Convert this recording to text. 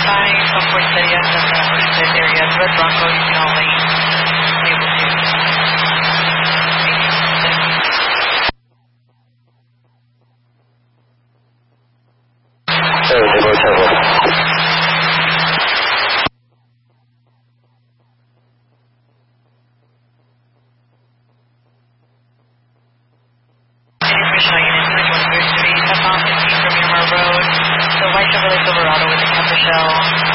5, Southport City, and the Oceanside area. Red Bronco, you can only able to. Southbound 15 from Miramar Road. So white Chevrolet Silverado with a camper shell.